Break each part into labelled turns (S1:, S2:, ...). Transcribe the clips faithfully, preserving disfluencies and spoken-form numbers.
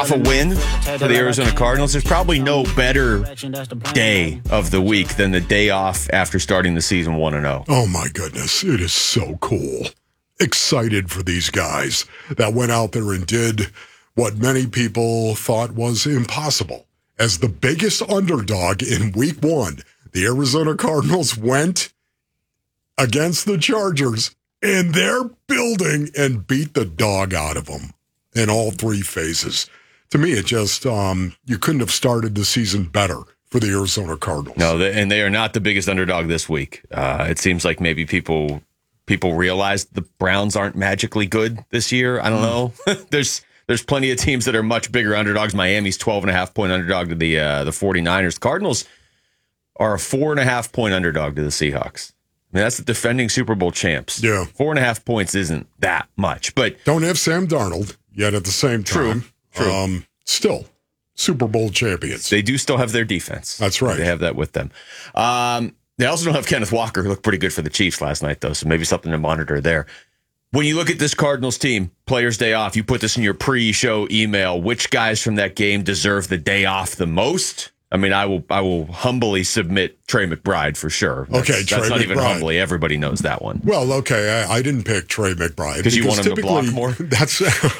S1: off a win for the Arizona Cardinals, there's probably no better day of the week than the day off after starting the season one and oh.
S2: Oh, my goodness. It is so cool. Excited for these guys that went out there and did what many people thought was impossible. As the biggest underdog in week one, the Arizona Cardinals went against the Chargers in their building and beat the dog out of them in all three phases. To me, it just, um, you couldn't have started the season better for the Arizona Cardinals.
S1: No, they, and they are not the biggest underdog this week. Uh, it seems like maybe people people realize the Browns aren't magically good this year. I don't know. there's there's plenty of teams that are much bigger underdogs. Miami's twelve and a half point underdog to the uh, the 49ers. The Cardinals are a four and a half point underdog to the Seahawks. I mean, that's the defending Super Bowl champs.
S2: Yeah.
S1: Four and a half points isn't that much, but
S2: don't have Sam Darnold yet at the same time.
S1: True. True.
S2: Um, still, Super Bowl champions.
S1: They do still have their defense.
S2: That's right.
S1: They have that with them. Um, they also don't have Kenneth Walker, who looked pretty good for the Chiefs last night, though, so maybe something to monitor there. When you look at this Cardinals team, Players' Day Off, you put this in your pre-show email. Which guys from that game deserve the day off the most? I mean, I will I will humbly submit Trey McBride for sure. That's,
S2: okay, Trey
S1: That's not
S2: McBride.
S1: even humbly. Everybody knows that one.
S2: Well, okay, I, I didn't pick Trey McBride.
S1: Because you want him to block more?
S2: That's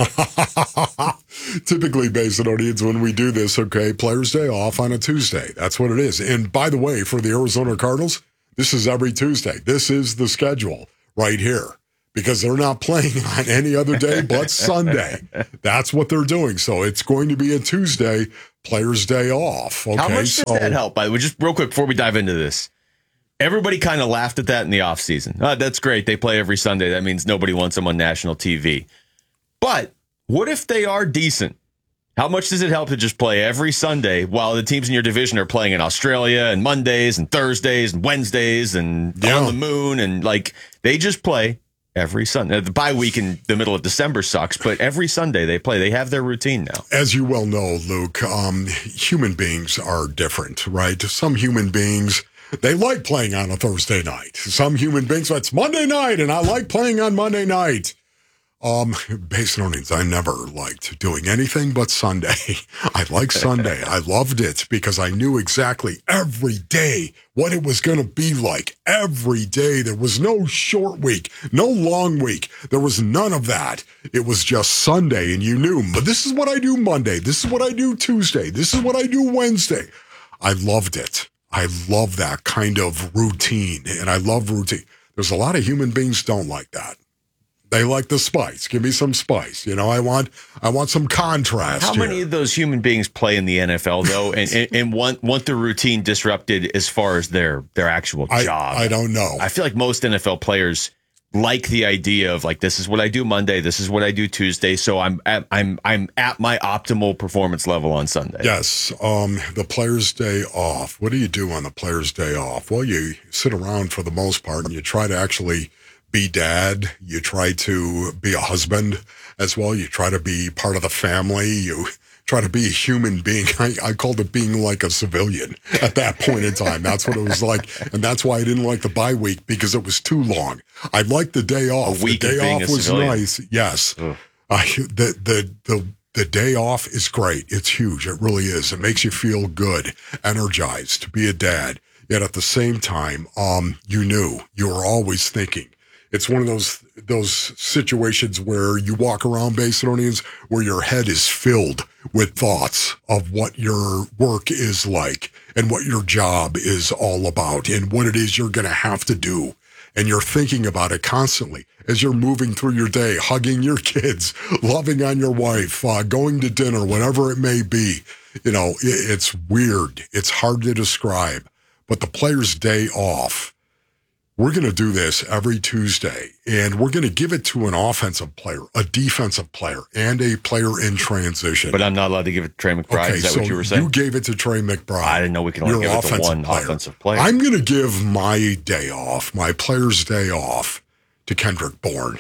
S2: typically, Basinonians, when we do this, okay, Players' Day Off on a Tuesday. That's what it is. And by the way, for the Arizona Cardinals, this is every Tuesday. This is the schedule right here. Because they're not playing on any other day but Sunday. That's what they're doing. So it's going to be a Tuesday, Players' Day Off. Okay,
S1: How much
S2: so,
S1: does that help? By the way, just real quick before we dive into this. Everybody kind of laughed at that in the offseason. Oh, that's great. They play every Sunday. That means nobody wants them on national T V. But what if they are decent? How much does it help to just play every Sunday while the teams in your division are playing in Australia and Mondays and Thursdays and Wednesdays and
S2: Yeah.
S1: on the moon? And like they just play every Sunday. The bye week in the middle of December sucks, but every Sunday they play. They have their routine now.
S2: As you well know, Luke, um, human beings are different, right? Some human beings, they like playing on a Thursday night. Some human beings, it's Monday night, and I like playing on Monday night. Um, Basinonians, I never liked doing anything but Sunday. I like Sunday. I loved it because I knew exactly every day what it was going to be like. Every day. There was no short week, no long week. There was none of that. It was just Sunday, and you knew, but this is what I do Monday. This is what I do Tuesday. This is what I do Wednesday. I loved it. I love that kind of routine, and I love routine. There's a lot of human beings don't like that. They like the spice. Give me some spice. You know, I want I want some contrast.
S1: How
S2: here.
S1: many of those human beings play in the N F L, though, and, and, and want want the routine disrupted as far as their, their actual
S2: I,
S1: job?
S2: I don't know.
S1: I feel like most N F L players like the idea of, like, this is what I do Monday, this is what I do Tuesday, so I'm at, I'm I'm at my optimal performance level on Sunday.
S2: Yes, um, the Players' Day Off. What do you do on the Players' Day Off? Well, you sit around for the most part, and you try to actually be dad. You try to be a husband as well. You try to be part of the family. You try to be a human being. I, I called it being like a civilian at that point in time. That's what it was like. And that's why I didn't like the bye week, because it was too long. I liked the day off.
S1: A week
S2: the
S1: of
S2: day
S1: being
S2: off
S1: a
S2: was
S1: civilian.
S2: nice. Yes. I, the, the, the, the day off is great. It's huge. It really is. It makes you feel good, energized to be a dad. Yet at the same time, um, you knew, you were always thinking. It's one of those those situations where you walk around, Basinonians, where your head is filled with thoughts of what your work is like and what your job is all about and what it is you're going to have to do. And you're thinking about it constantly as you're moving through your day, hugging your kids, loving on your wife, uh, going to dinner, whatever it may be. You know, it, it's weird. It's hard to describe. But the Players' Day Off, we're going to do this every Tuesday, and we're going to give it to an offensive player, a defensive player, and a player in transition.
S1: But I'm not allowed to give it to Trey McBride.
S2: Okay,
S1: Is that
S2: so
S1: what you were saying?
S2: You gave it to Trey McBride.
S1: I didn't know we could only
S2: Your
S1: give it to one
S2: player.
S1: offensive player.
S2: I'm going to give my day off, my Players' Day Off, to Kendrick Bourne.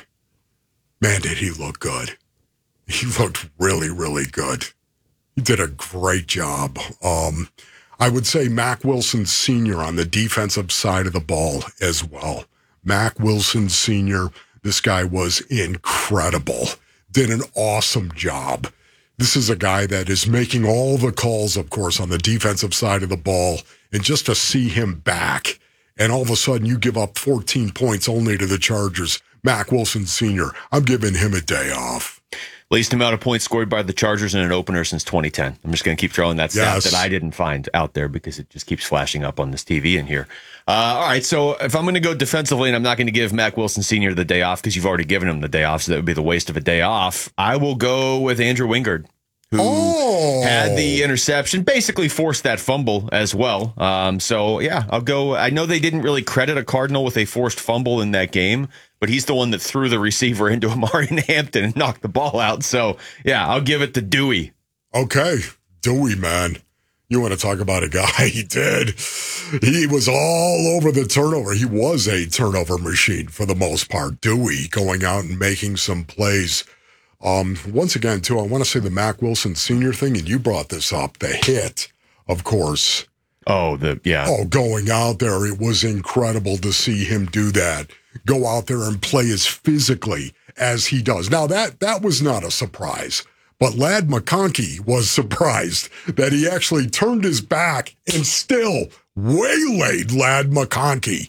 S2: Man, did he look good. He looked really, really good. He did a great job. Um, I would say Mack Wilson Senior on the defensive side of the ball as well. Mack Wilson Senior, this guy was incredible. Did an awesome job. This is a guy that is making all the calls, of course, on the defensive side of the ball. And just to see him back, and all of a sudden you give up fourteen points only to the Chargers. Mack Wilson Senior, I'm giving him a day off.
S1: Least amount of points scored by the Chargers in an opener since twenty ten. I'm just going to keep throwing that stat
S2: yes.
S1: that I didn't find out there because it just keeps flashing up on this T V in here. Uh, all right, so if I'm going to go defensively, and I'm not going to give Mack Wilson Senior the day off because you've already given him the day off, so that would be the waste of a day off, I will go with Andrew Wingard, who
S2: oh.
S1: had the interception, basically forced that fumble as well. Um, so, yeah, I'll go. I know they didn't really credit a Cardinal with a forced fumble in that game, but he's the one that threw the receiver into Amari Hampton and knocked the ball out. So, yeah, I'll give it to Dewey.
S2: Okay, Dewey, man. You want to talk about a guy, he did. He was all over the turnover. He was a turnover machine for the most part. Dewey going out and making some plays. Um, once again, too, I want to say the Mack Wilson Senior thing, and you brought this up, the hit, of course.
S1: Oh, the yeah.
S2: Oh, going out there, it was incredible to see him do that. Go out there and play as physically as he does. Now, that that was not a surprise, but Ladd McConkey was surprised that he actually turned his back and still waylaid Ladd McConkey.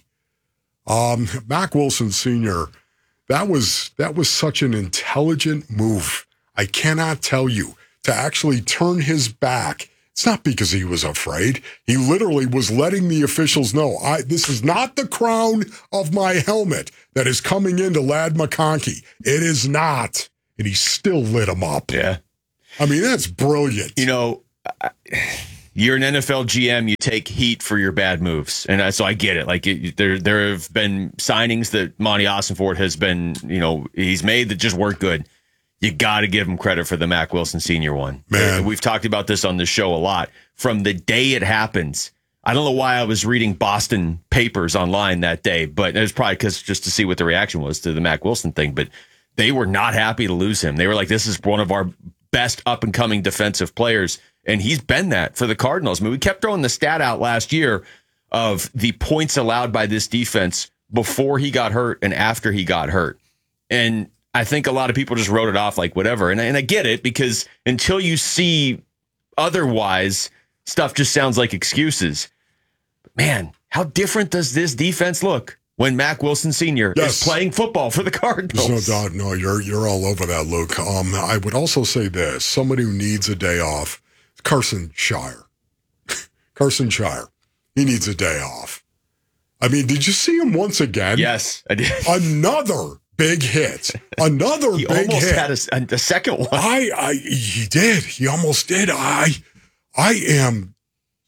S2: Um, Mack Wilson Senior, that was that was such an intelligent move. I cannot tell you, to actually turn his back. It's not because he was afraid. He literally was letting the officials know, I this is not the crown of my helmet that is coming into Ladd McConkey. It is not. And he still lit him up.
S1: Yeah.
S2: I mean, that's brilliant.
S1: You know, you're an N F L G M, you take heat for your bad moves. And I, so I get it. Like, it, there there have been signings that Monty Ossenfort has been, you know, he's made that just weren't good. You got to give him credit for the Mack Wilson Senior one.
S2: Man.
S1: We've talked about this on this show a lot. From the day it happens, I don't know why I was reading Boston papers online that day, but it was probably because just to see what the reaction was to the Mack Wilson thing. But they were not happy to lose him. They were like, this is one of our best up-and-coming defensive players, and he's been that for the Cardinals. I mean, we kept throwing the stat out last year of the points allowed by this defense before he got hurt and after he got hurt. And I think a lot of people just wrote it off like whatever. And, and I get it, because until you see otherwise, stuff just sounds like excuses. But man, how different does this defense look when Mack Wilson Senior
S2: Yes.
S1: is playing football for the Cardinals?
S2: There's no doubt. No, you're you're all over that, Luke. Um, I would also say this: somebody who needs a day off, Carson Shire. Carson Shire, he needs a day off. I mean, did you see him once again?
S1: Yes, I did.
S2: Another big hit. Another
S1: He
S2: big
S1: almost
S2: hit.
S1: had a, a second one.
S2: I, I, he did. He almost did. I, I am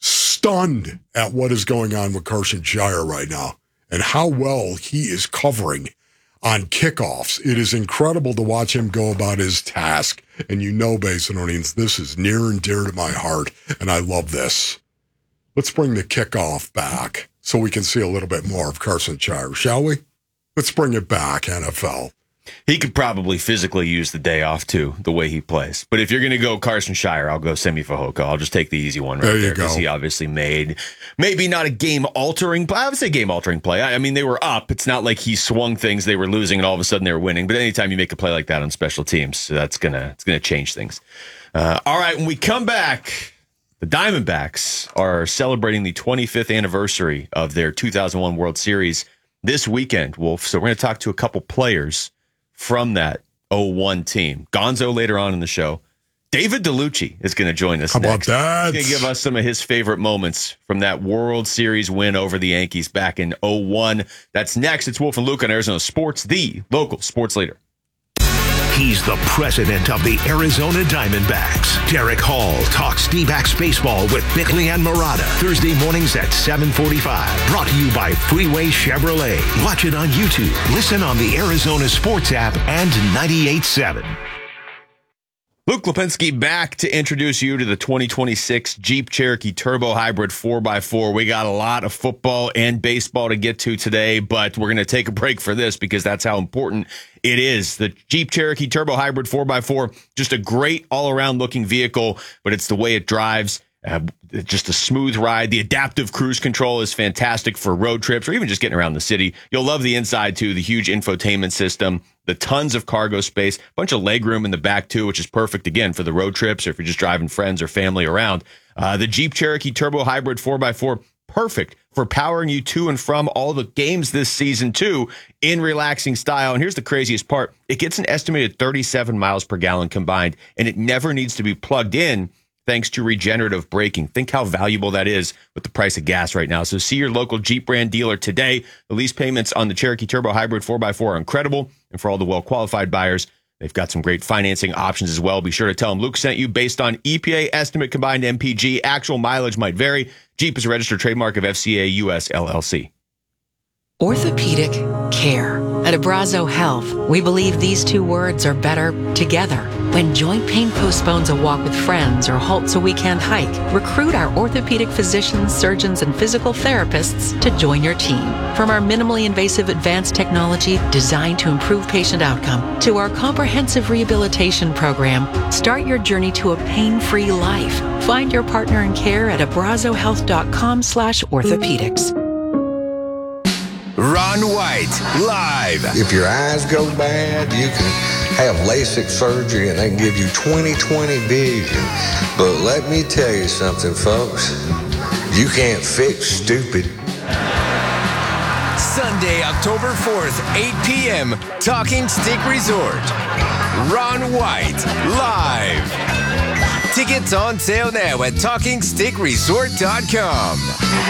S2: stunned at what is going on with Carson Shire right now and how well he is covering on kickoffs. It is incredible to watch him go about his task. And you know, Basinonians, this is near and dear to my heart, and I love this. Let's bring the kickoff back so we can see a little bit more of Carson Shire, shall we? Let's bring it back, N F L.
S1: He could probably physically use the day off, too, the way he plays. But if you're going to go Carson Shire, I'll go Semi Fehoko. I'll just take the easy one right
S2: There you
S1: there. Because
S2: go.
S1: he obviously made maybe not a game-altering play. I would say game-altering play. I, I mean, they were up. It's not like he swung things, they were losing, and all of a sudden they were winning. But anytime you make a play like that on special teams, that's going to it's gonna change things. Uh, all right, when we come back, the Diamondbacks are celebrating the twenty-fifth anniversary of their two thousand one World Series this weekend, Wolf. So we're going to talk to a couple players from that oh one team. Gonzo later on in the show. David DeLucci is going to join us
S2: How
S1: next.
S2: about that?
S1: He's going to give us some of his favorite moments from that World Series win over the Yankees back in oh one. That's next. It's Wolf and Luke on Arizona Sports, the local sports leader.
S3: He's the president of the Arizona Diamondbacks. Derek Hall talks D-backs baseball with Bickley and Murata. Thursday mornings at seven forty-five. Brought to you by Freeway Chevrolet. Watch it on YouTube. Listen on the Arizona Sports app and ninety-eight point seven.
S1: Luke Lipinski back to introduce you to the twenty twenty-six Jeep Cherokee Turbo Hybrid four by four. We got a lot of football and baseball to get to today, but we're going to take a break for this because that's how important it is. The Jeep Cherokee Turbo Hybrid four by four, just a great all-around looking vehicle, but it's the way it drives Uh, just a smooth ride. The adaptive cruise control is fantastic for road trips or even just getting around the city. You'll love the inside too, the huge infotainment system, the tons of cargo space, a bunch of leg room in the back too, which is perfect again for the road trips or if you're just driving friends or family around. Uh, the Jeep Cherokee Turbo Hybrid four by four, perfect for powering you to and from all the games this season too in relaxing style. And here's the craziest part. It gets an estimated thirty-seven miles per gallon combined, and it never needs to be plugged in thanks to regenerative braking. Think how valuable that is with the price of gas right now. So see your local Jeep brand dealer today. The lease payments on the Cherokee Turbo Hybrid four by four are incredible. And for all the well-qualified buyers, they've got some great financing options as well. Be sure to tell them Luke sent you. Based on E P A estimate combined M P G. Actual mileage might vary. Jeep is a registered trademark of F C A U S L L C.
S4: Orthopedic care. At Abrazo Health, we believe these two words are better together. When joint pain postpones a walk with friends or halts a weekend hike, recruit our orthopedic physicians, surgeons, and physical therapists to join your team. From our minimally invasive advanced technology designed to improve patient outcome to our comprehensive rehabilitation program, start your journey to a pain-free life. Find your partner in care at abrazohealth.com slash orthopedics.
S5: Ron White, live.
S6: If your eyes go bad, you can have LASIK surgery and they can give you twenty twenty vision. But let me tell you something, folks. You can't fix stupid.
S5: Sunday, October fourth, eight p.m., Talking Stick Resort. Ron White, live. Tickets on sale now at talking stick resort dot com.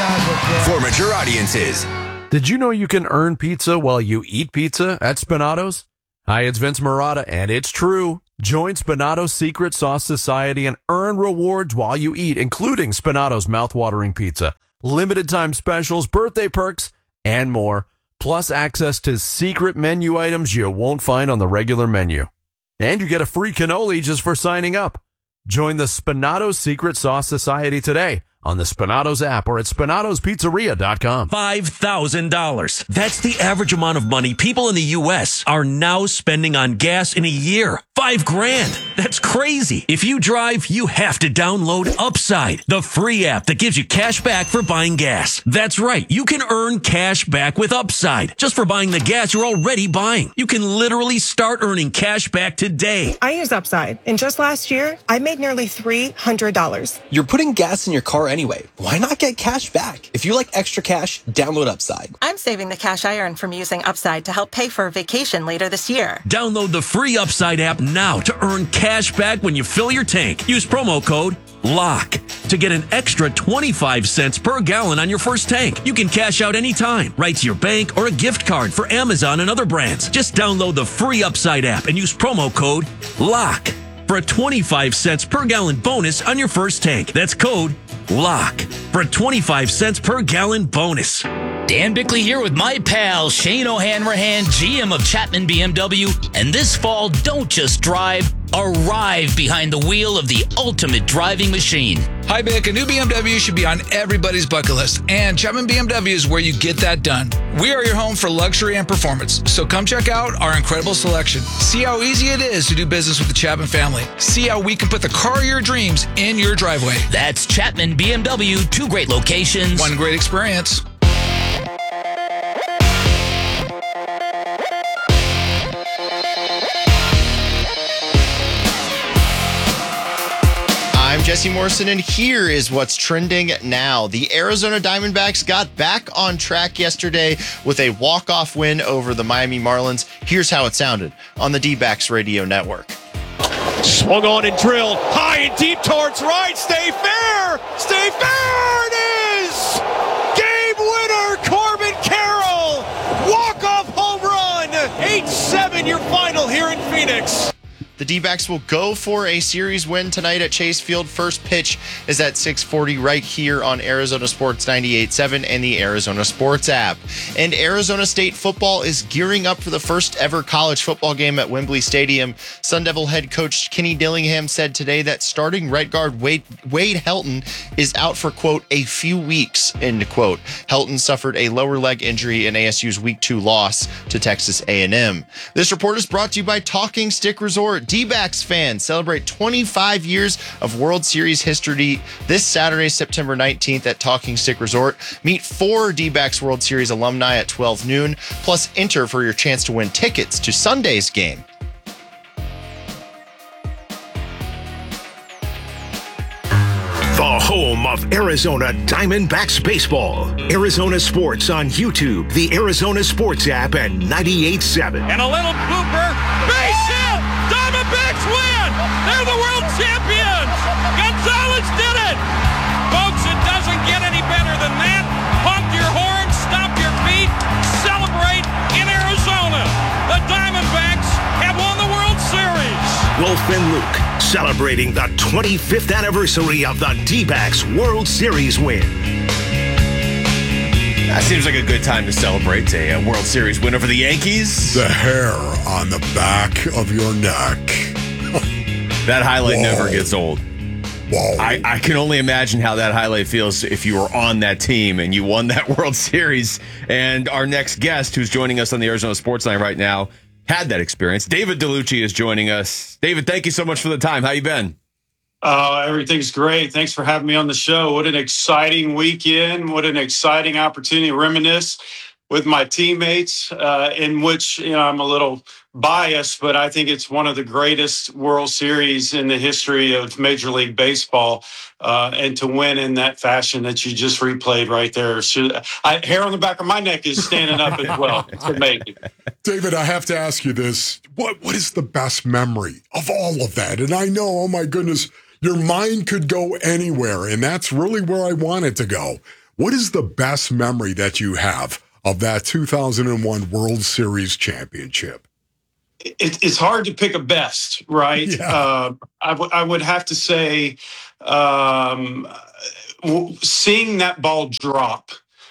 S5: For mature audiences.
S7: Did you know you can earn pizza while you eat pizza at Spinato's? Hi, it's Vince Marotta, and it's true. Join Spinato's Secret Sauce Society and earn rewards while you eat, including Spinato's mouthwatering pizza, limited time specials, birthday perks, and more, plus access to secret menu items you won't find on the regular menu. And you get a free cannoli just for signing up. Join the Spinato's Secret Sauce Society today on the Spinato's app or at spinatos pizzeria dot com.
S8: five thousand dollars. That's the average amount of money people in the U S are now spending on gas in a year. Five grand. That's crazy. If you drive, you have to download Upside, the free app that gives you cash back for buying gas. That's right. You can earn cash back with Upside just for buying the gas you're already buying. You can literally start earning cash back today.
S9: I use Upside, and just last year, I made nearly three hundred dollars.
S10: You're putting gas in your car anyway. Why not get cash back? If you like extra cash, download Upside.
S9: I'm saving the cash I earn from using Upside to help pay for a vacation later this year.
S8: Download the free Upside app now to earn cash back when you fill your tank. Use promo code LOCK to get an extra twenty-five cents per gallon on your first tank. You can cash out anytime, right to your bank or a gift card for Amazon and other brands. Just download the free Upside app and use promo code LOCK for a twenty-five cents per gallon bonus on your first tank. That's code LOCK for a twenty-five cents per gallon bonus.
S11: Dan Bickley here with my pal Shane O'Hanrahan, G M of Chapman B M W. And this fall, don't just drive, arrive behind the wheel of the ultimate driving machine.
S12: Hi, Bick. A new B M W should be on everybody's bucket list, and Chapman B M W is where you get that done. We are your home for luxury and performance, so come check out our incredible selection. See how easy it is to do business with the Chapman family. See how we can put the car of your dreams in your driveway.
S11: That's Chapman B M W, two great locations.
S12: One great experience.
S13: I'm Jesse Morrison, and here is what's trending now. The Arizona Diamondbacks got back on track yesterday with a walk-off win over the Miami Marlins. Here's how it sounded on the D-Backs radio network.
S14: Swung on and drilled high and deep towards right. Stay fair! Stay fair! It is! Game winner, Corbin Carroll! Walk-off home run! eight seven your final here in Phoenix.
S13: The D-backs will go for a series win tonight at Chase Field. First pitch is at six forty right here on Arizona Sports ninety-eight point seven and the Arizona Sports app. And Arizona State football is gearing up for the first ever college football game at Wembley Stadium. Sun Devil head coach Kenny Dillingham said today that starting right guard Wade, Wade Helton is out for, quote, a few weeks, end quote. Helton suffered a lower leg injury in A S U's week two loss to Texas A and M. This report is brought to you by Talking Stick Resort. D-backs fans celebrate twenty-five years of World Series history this Saturday, September nineteenth at Talking Stick Resort. Meet four D-backs World Series alumni at twelve noon, plus enter for your chance to win tickets to Sunday's game.
S3: The home of Arizona Diamondbacks baseball. Arizona Sports on YouTube, the Arizona Sports app, and ninety-eight point seven.
S14: And a little blooper. Base hit! Diamondbacks win! They're the world champions! Gonzalez did it! Folks, it doesn't get any better than that. Honk your horn, stomp your feet, celebrate in Arizona. The Diamondbacks have won the World Series.
S3: Wolf and Luke celebrating the twenty-fifth anniversary of the D-backs World Series win.
S1: That seems like a good time to celebrate a, a World Series win over the Yankees.
S2: The hair on the back of your neck.
S1: That highlight
S2: Whoa.
S1: never gets old.
S2: Whoa.
S1: I, I can only imagine how that highlight feels if you were on that team and you won that World Series. And our next guest, who's joining us on the Arizona Sports Line right now, had that experience. David DeLucci is joining us. David, thank you so much for the time. How you been?
S15: Uh, everything's great. Thanks for having me on the show. What an exciting weekend. What an exciting opportunity to reminisce with my teammates, uh, in which, you know, I'm a little biased, but I think it's one of the greatest World Series in the history of Major League Baseball. Uh, and to win in that fashion that you just replayed right there. Should, I, hair on the back of my neck is standing up as well. It's amazing.
S2: David, I have to ask you this. What What is the best memory of all of that? And I know, oh my goodness, your mind could go anywhere, and that's really where I want it to go. What is the best memory that you have of that two thousand one World Series championship?
S15: It, it's hard to pick a best, right?
S2: Yeah.
S15: Uh, I, w- I would have to say um, w- seeing that ball drop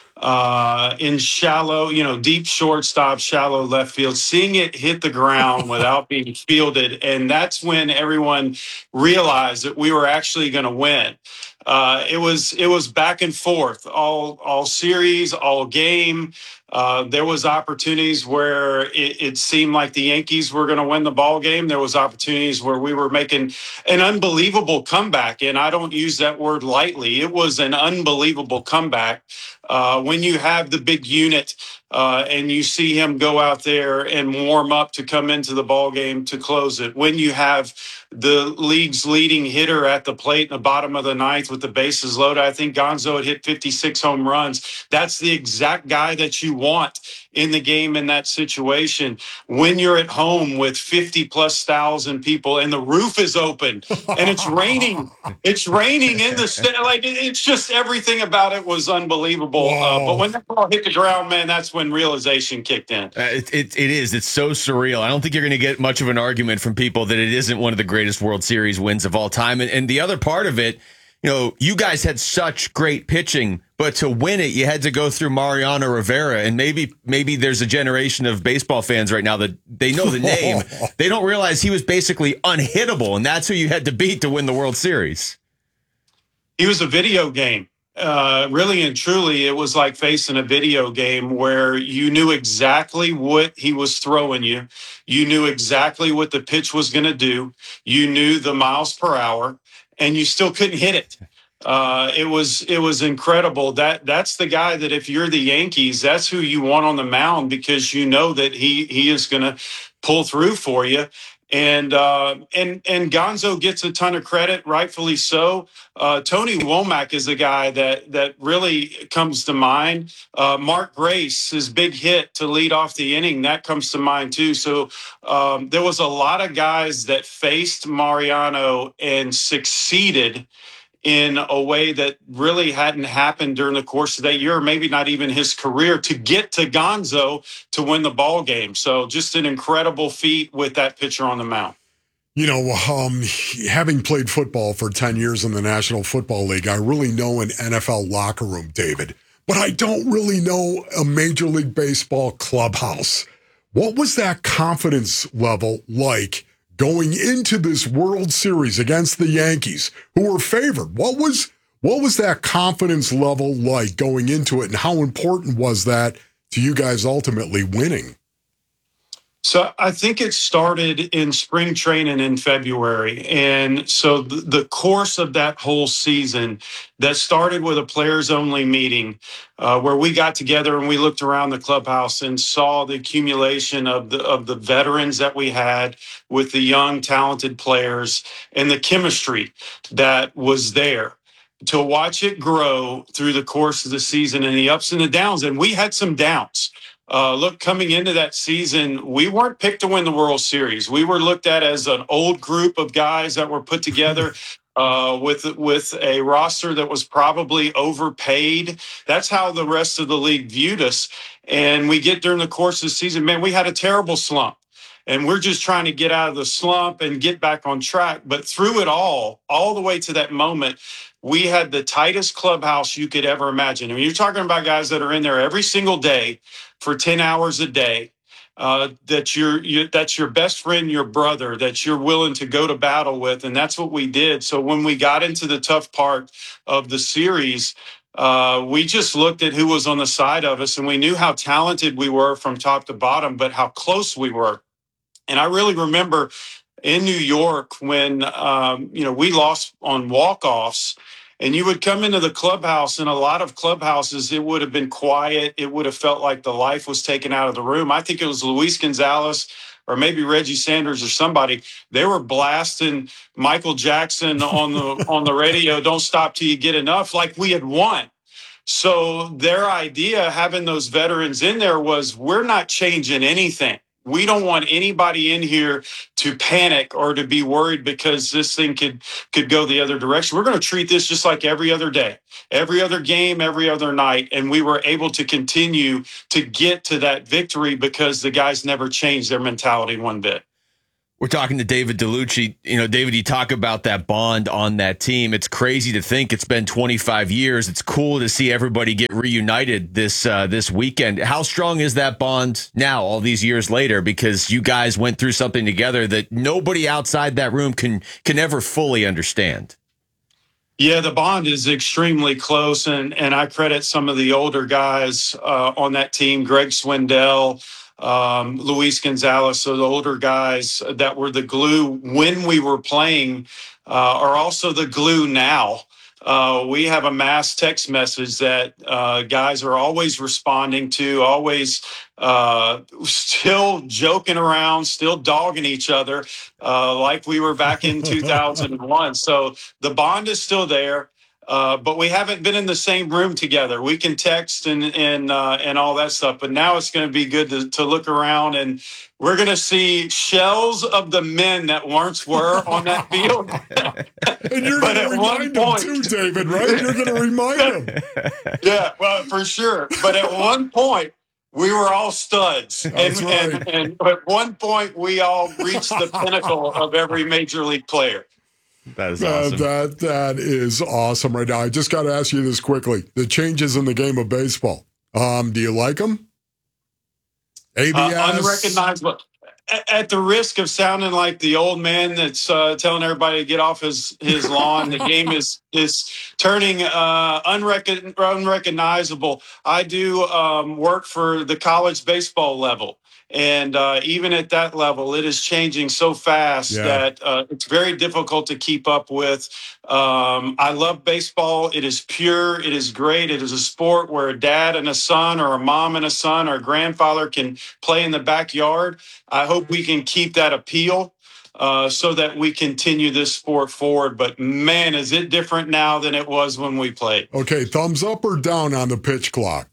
S15: uh, in shallow, you know, deep shortstop, shallow left field, seeing it hit the ground without being fielded. And that's when everyone realized that we were actually going to win. Uh, it was it was back and forth all all series, all game. Uh, there was opportunities where it, it seemed like the Yankees were going to win the ball game. There was opportunities where we were making an unbelievable comeback, and I don't use that word lightly. It was an unbelievable comeback. Uh, when you have the big unit uh, and you see him go out there and warm up to come into the ball game to close it, when you have the league's leading hitter at the plate in the bottom of the ninth with the bases loaded, I think Gonzo had hit fifty-six home runs. That's the exact guy that you want in the game in that situation. When you're at home with fifty plus thousand people and the roof is open and it's raining, it's raining in the st- like it's just everything about it was unbelievable. Uh, but when that ball hit the ground, man, that's when realization kicked in.
S1: Uh, it, it, it is. It's so surreal. I don't think you're going to get much of an argument from people that it isn't one of the greatest World Series wins of all time. And, and the other part of it, you know, you guys had such great pitching, but to win it, you had to go through Mariano Rivera. And maybe maybe there's a generation of baseball fans right now that they know the name. They don't realize he was basically unhittable, and that's who you had to beat to win the World Series.
S15: He was a video game. Uh, really and truly, it was like facing a video game where you knew exactly what he was throwing you. You knew exactly what the pitch was going to do. You knew the miles per hour, and you still couldn't hit it. Uh, it was it was incredible. That that's the guy that if you're the Yankees, that's who you want on the mound because you know that he he is going to pull through for you. And uh, and and Gonzo gets a ton of credit, rightfully so. Uh, Tony Womack is a guy that that really comes to mind. Uh, Mark Grace, his big hit to lead off the inning, that comes to mind too. So um, there was a lot of guys that faced Mariano and succeeded in a way that really hadn't happened during the course of that year, or maybe not even his career, to get to Gonzo to win the ball game. So just an incredible feat with that pitcher on the mound.
S2: You know, um, having played football for ten years in the National Football League, I really know an N F L locker room, David, but I don't really know a Major League Baseball clubhouse. What was that confidence level like going into this World Series against the Yankees, who were favored? What was what was that confidence level like going into it, and how important was that to you guys ultimately winning?
S15: So I think it started in spring training in February. And so the, the course of that whole season that started with a players only meeting uh, where we got together and we looked around the clubhouse and saw the accumulation of the, of the veterans that we had with the young, talented players and the chemistry that was there. To watch it grow through the course of the season and the ups and the downs. And we had some downs. Uh, look, coming into that season, we weren't picked to win the World Series. We were looked at as an old group of guys that were put together uh, with with a roster that was probably overpaid. That's how the rest of the league viewed us. And we get during the course of the season, man, we had a terrible slump. And we're just trying to get out of the slump and get back on track. But through it all, all the way to that moment, we had the tightest clubhouse you could ever imagine. I mean, you're talking about guys that are in there every single day for ten hours a day, uh, that you're, you, that's your best friend, your brother, that you're willing to go to battle with. And that's what we did. So when we got into the tough part of the series, uh, we just looked at who was on the side of us and we knew how talented we were from top to bottom, but how close we were. And I really remember in New York when, um, you know, we lost on walk-offs. And you would come into the clubhouse, and a lot of clubhouses, it would have been quiet. It would have felt like the life was taken out of the room. I think it was Luis Gonzalez or maybe Reggie Sanders or somebody. They were blasting Michael Jackson on the on the radio, "Don't stop till you get enough," like we had won. So their idea, having those veterans in there, was we're not changing anything. We don't want anybody in here to panic or to be worried because this thing could could go the other direction. We're going to treat this just like every other day, every other game, every other night. And we were able to continue to get to that victory because the guys never changed their mentality one bit.
S1: We're talking to David Dellucci. You know, David, you talk about that bond on that team. It's crazy to think it's been twenty-five years. It's cool to see everybody get reunited this uh, this weekend. How strong is that bond now, all these years later? Because you guys went through something together that nobody outside that room can can ever fully understand.
S15: Yeah, the bond is extremely close, and and I credit some of the older guys uh, on that team, Greg Swindell, um, Luis Gonzalez, so the older guys that were the glue when we were playing uh, are also the glue now. Uh, we have a mass text message that uh, guys are always responding to, always uh, still joking around, still dogging each other uh, like we were back in two thousand one. So the bond is still there. Uh, but we haven't been in the same room together. We can text and and uh, and all that stuff. But now it's going to be good to, to look around, and we're going to see shells of the men that once were on that field.
S2: And you're going to remind them point, too, David, right? You're going to remind them.
S15: Yeah, well, for sure. But at one point, we were all studs. And, right. and, and at one point, we all reached the pinnacle of every major league player.
S1: That is awesome.
S2: Uh, that that is awesome right now. I just got to ask you this quickly: the changes in the game of baseball. Um, do you like them? A B S,
S15: uh, unrecognizable. At the risk of sounding like the old man that's uh, telling everybody to get off his, his lawn, the game is is turning uh, unrecon- unrecognizable. I do um, work for the college baseball level. And uh, even at that level, it is changing so fast yeah. that uh, it's very difficult to keep up with. Um, I love baseball. It is pure. It is great. It is a sport where a dad and a son, or a mom and a son, or a grandfather can play in the backyard. I hope we can keep that appeal uh, so that we continue this sport forward. But, man, is it different now than it was when we played.
S2: Okay, thumbs up or down on the pitch clock?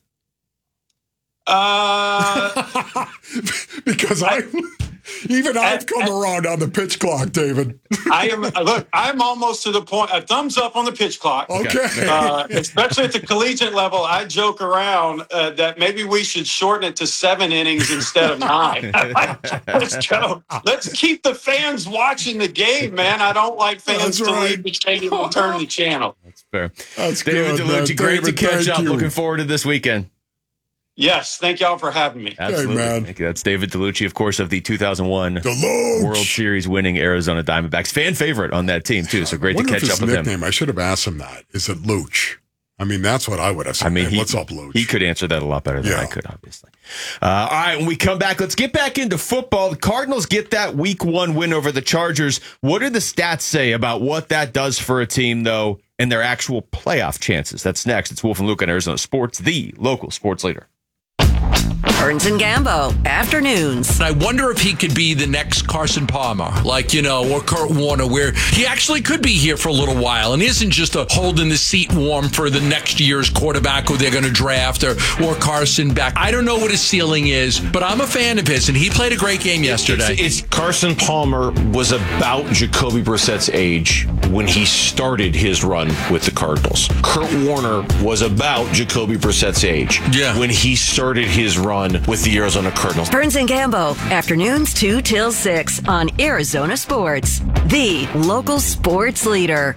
S15: Uh,
S2: because I, even I've
S15: at,
S2: come
S15: at,
S2: around on the pitch clock, David.
S15: I am look. I'm almost to the point. A thumbs up on the pitch clock.
S2: Okay.
S15: Uh, especially at the collegiate level, I joke around uh, that maybe we should shorten it to seven innings instead of nine. Let's go. Let's keep the fans watching the game, man. I don't like fans to right. leave the stadium and turn the channel.
S1: That's fair.
S2: That's
S1: David
S2: good,
S1: Dellucci, great
S2: David,
S1: to catch up.
S2: you.
S1: Looking forward to this weekend.
S15: Yes, thank y'all for having me.
S1: Absolutely.
S2: Hey, man.
S1: Thank you. That's David Dellucci, of course, of the two thousand one
S2: Deluge.
S1: World Series winning Arizona Diamondbacks. Fan favorite on that team, too, so great to catch up with
S2: nickname,
S1: him.
S2: I should have asked him that. Is it Luch? I mean, that's what I would have said.
S1: I mean,
S2: Man,
S1: he,
S2: let's upload.
S1: He could answer that a lot better than
S2: Yeah.
S1: I could, obviously. Uh, all right, when we come back, let's get back into football. The Cardinals get that week one win over the Chargers. What do the stats say about what that does for a team, though, and their actual playoff chances? That's next. It's Wolf and Luke on Arizona Sports, the local sports leader.
S16: Burns and Gambo, afternoons.
S17: I wonder if he could be the next Carson Palmer, like, you know, or Kurt Warner, where he actually could be here for a little while and isn't just a holding the seat warm for the next year's quarterback who they're going to draft, or, or Carson back. I don't know what his ceiling is, but I'm a fan of his, and he played a great game yesterday.
S18: It's, it's Carson Palmer was about Jacoby Brissett's age when he started his run with the Cardinals. Kurt Warner was about Jacoby Brissett's age
S17: yeah.
S18: when he started his run with the Arizona Cardinals.
S16: Burns and Gambo, afternoons two till six on Arizona Sports, the local sports leader.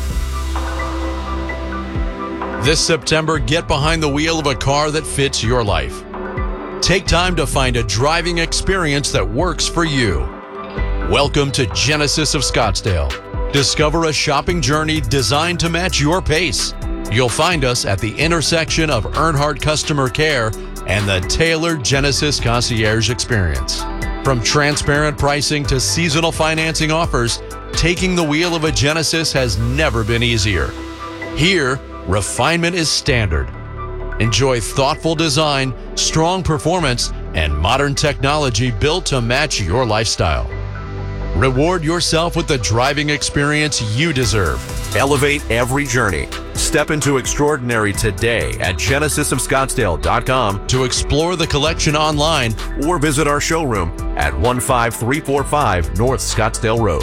S7: This September, get behind the wheel of a car that fits your life. Take time to find a driving experience that works for you. Welcome to Genesis of Scottsdale. Discover a shopping journey designed to match your pace. You'll find us at the intersection of Earnhardt Customer Care and the tailored Genesis Concierge Experience. From transparent pricing to seasonal financing offers, taking the wheel of a Genesis has never been easier. Here, refinement is standard. Enjoy thoughtful design, strong performance, and modern technology built to match your lifestyle. Reward yourself with the driving experience you deserve. Elevate every journey. Step into extraordinary today at genesis of scottsdale dot com to explore the collection online or visit our showroom at one five three four five North Scottsdale Road.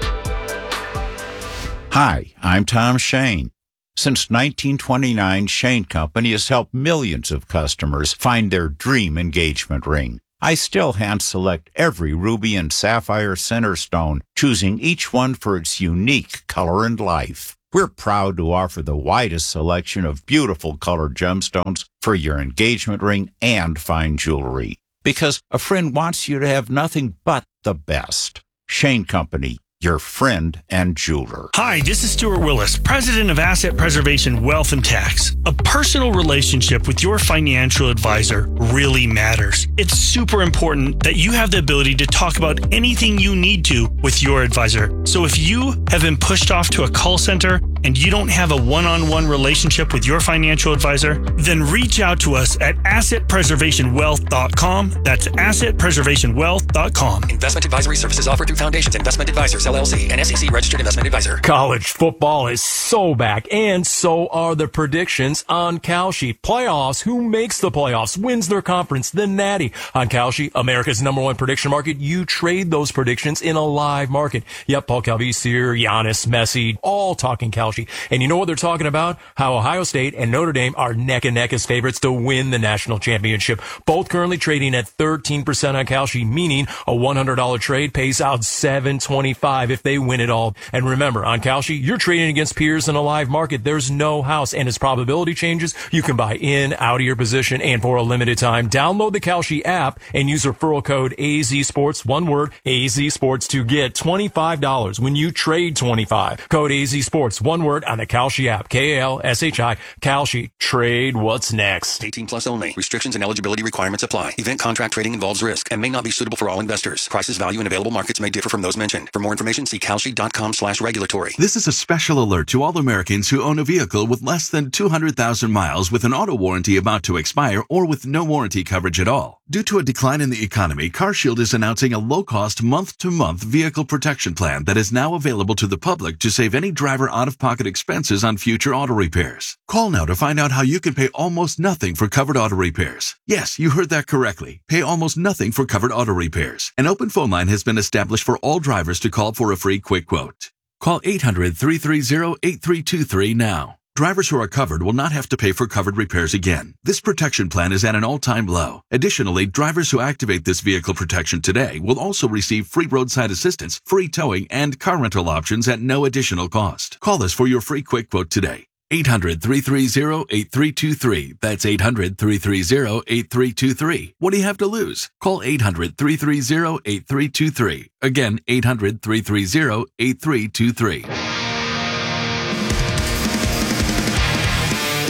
S19: Hi, I'm Tom Shane. Since nineteen twenty-nine, Shane Company has helped millions of customers find their dream engagement ring. I still hand-select every ruby and sapphire center stone, choosing each one for its unique color and life. We're proud to offer the widest selection of beautiful colored gemstones for your engagement ring and fine jewelry. Because a friend wants you to have nothing but the best. Shane Company, your friend and jeweler.
S20: Hi, this is Stuart Willis, president of Asset Preservation Wealth and Tax. A personal relationship with your financial advisor really matters. It's super important that you have the ability to talk about anything you need to with your advisor. So if you have been pushed off to a call center and you don't have a one-on-one relationship with your financial advisor, then reach out to us at asset preservation wealth dot com. That's asset preservation wealth dot com.
S21: Investment advisory services offered through Foundations Investment Advisors, L L C, an S E C registered investment advisor.
S22: College football is so back, and so are the predictions on Kalshi. Playoffs, who makes the playoffs, wins their conference, the Natty. On Kalshi, America's number one prediction market, you trade those predictions in a live market. Yep, Paul Calvisier, Giannis, Messi, all talking Kalshi. And you know what they're talking about? How Ohio State and Notre Dame are neck and neck as favorites to win the national championship. Both currently trading at thirteen percent on Kalshi, meaning a one hundred dollars trade pays out seven twenty-five if they win it all. And remember, on Kalshi, you're trading against peers in a live market. There's no house, and as probability changes, you can buy in, out of your position, and for a limited time, download the Kalshi app and use referral code A Z Sports, one word, A Z Sports, to get twenty-five dollars when you trade twenty-five. Code A Z Sports, one word, on the Kalshi app. K A L S H I, Kalshi. Trade what's next.
S21: eighteen plus only. Restrictions and eligibility requirements apply. Event contract trading involves risk and may not be suitable for all investors. Prices, value, and available markets may differ from those mentioned. For more information, see kalshi.com slash regulatory.
S23: This is a special alert to all Americans who own a vehicle with less than two hundred thousand miles with an auto warranty about to expire or with no warranty coverage at all. Due to a decline in the economy, CarShield is announcing a low-cost month-to-month vehicle protection plan that is now available to the public to save any driver out-of-pocket expenses on future auto repairs. Call now to find out how you can pay almost nothing for covered auto repairs. Yes, you heard that correctly. Pay almost nothing for covered auto repairs. An open phone line has been established for all drivers to call for a free quick quote. Call eight hundred, three three zero, eight three two three now. Drivers who are covered will not have to pay for covered repairs again. This protection plan is at an all-time low. Additionally, drivers who activate this vehicle protection today will also receive free roadside assistance, free towing, and car rental options at no additional cost. Call us for your free quick quote today. eight hundred, three three zero, eight three two three. That's eight hundred, three three zero, eight three two three. What do you have to lose? Call eight hundred, three three zero, eight three two three. Again, eight hundred, three three zero, eight three two three.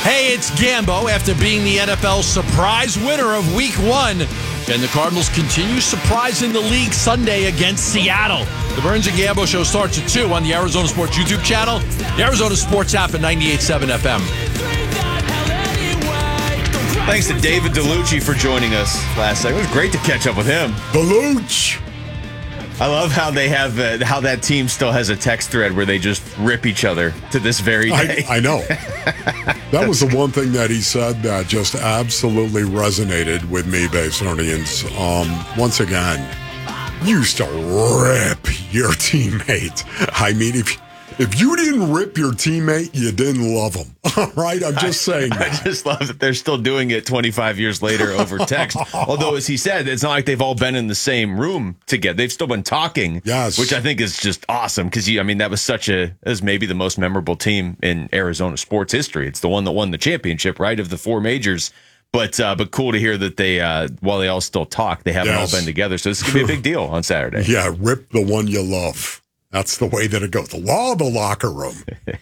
S17: Hey, it's Gambo after being the N F L surprise winner of week one. And the Cardinals continue surprising the league Sunday against Seattle. The Burns and Gambo show starts at two on the Arizona Sports YouTube channel, the Arizona Sports app at ninety-eight point seven F M.
S1: Thanks to David DeLucci for joining us last night. It was great to catch up with him.
S2: DeLucci.
S1: I love how they have uh, how that team still has a text thread where they just rip each other to this very day.
S2: I, I know. That was the one thing that he said that just absolutely resonated with me, Basonians. Um, once again, you used to rip your teammate. I mean, if if you didn't rip your teammate, you didn't love him. All right? I'm just
S1: I,
S2: saying that.
S1: I just love that they're still doing it twenty-five years later over text. Although, as he said, it's not like they've all been in the same room together. They've still been talking,
S2: yes.
S1: Which I think is just awesome because, I mean, that was such a, that was maybe the most memorable team in Arizona sports history. It's the one that won the championship, right, of the four majors. But uh, but cool to hear that they, uh, while they all still talk, they haven't
S2: Yes.
S1: all been together. So this could be a big deal on Saturday.
S2: Yeah, rip the one you love. That's the way that it goes. The law of the locker room.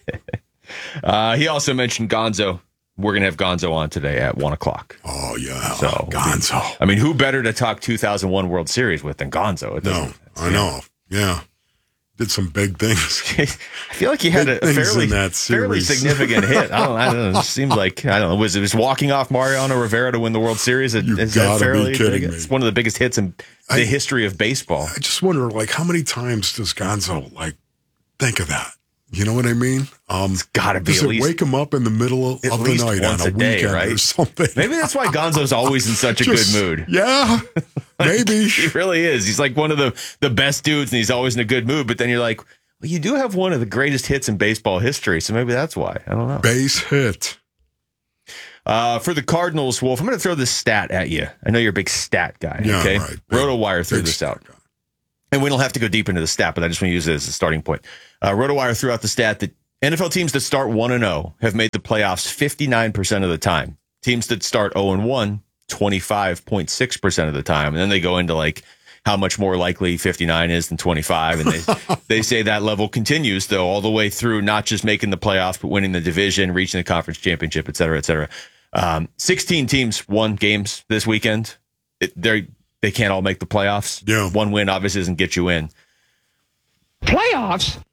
S1: uh, he also mentioned Gonzo. We're going to have Gonzo on today at one o'clock.
S2: Oh, yeah.
S1: So
S2: Gonzo.
S1: I mean, who better to talk two thousand one World Series with than Gonzo? It
S2: No,
S1: doesn't-
S2: I know. Yeah. Did some big things.
S1: I feel like he had
S2: Big
S1: a, a
S2: things
S1: fairly,
S2: in that
S1: fairly
S2: series.
S1: significant hit. I don't, I don't know. It seems like, I don't know, was it was walking off Mariano Rivera to win the World Series? Is that
S2: gotta be
S1: fairly
S2: kidding
S1: big?
S2: me.
S1: It's one of the biggest hits in the
S2: I-
S1: history of baseball.
S2: I just wonder, like, how many times does Gonzo, like, think of that? You know what I mean? Um, it's
S1: gotta be
S2: does
S1: at
S2: it
S1: least-
S2: wake him up in the middle of
S1: At
S2: the
S1: least
S2: night on
S1: once
S2: a,
S1: a day,
S2: weekend
S1: right?
S2: or something?
S1: Maybe that's why Gonzo's always in such a
S2: Just-
S1: good mood.
S2: Yeah, maybe.
S1: He really is. He's like one of the, the best dudes, and he's always in a good mood. But then you're like, well, you do have one of the greatest hits in baseball history, so maybe that's why. I don't know.
S2: Base hit.
S1: Uh, for the Cardinals, Wolf, I'm going to throw this stat at you. I know you're a big stat guy.
S2: Yeah,
S1: okay?
S2: right.
S1: RotoWire threw
S2: big
S1: this
S2: stat
S1: out. And we don't have to go deep into the stat, but I just want to use it as a starting point. Uh, RotoWire threw out the stat that N F L teams that start one and oh have made the playoffs fifty-nine percent of the time. Teams that start oh and one, twenty-five point six percent of the time. And then they go into like how much more likely fifty-nine is than twenty-five. And they, they say that level continues, though, all the way through not just making the playoffs, but winning the division, reaching the conference championship, et cetera, et cetera. Um, sixteen teams won games this weekend. It, they they can't all make the playoffs.
S2: Yeah.
S1: One win obviously doesn't get you in.
S4: Playoffs?